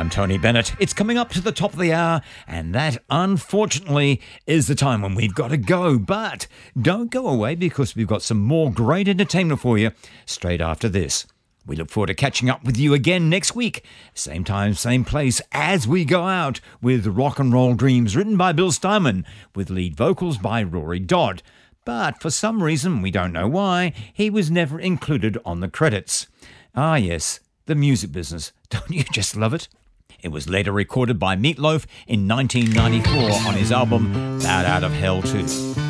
I'm Tony Bennett. It's coming up to the top of the hour, and that, unfortunately, is the time when we've got to go. But don't go away, because we've got some more great entertainment for you straight after this. We look forward to catching up with you again next week. Same time, same place, as we go out with Rock and Roll Dreams, written by Bill Steinman, with lead vocals by Rory Dodd. But for some reason, we don't know why, he was never included on the credits. Ah yes, the music business. Don't you just love it? It was later recorded by Meat Loaf in 1994 on his album Bad Out of Hell 2.